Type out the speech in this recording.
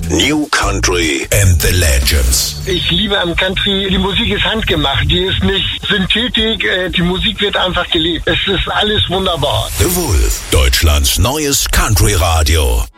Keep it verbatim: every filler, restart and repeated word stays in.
New Country and the Legends. Ich liebe am Country, die Musik ist handgemacht, die ist nicht Synthetik, äh, die Musik wird einfach gelebt. Es ist alles wunderbar. The Wolf, Deutschlands neues Country-Radio.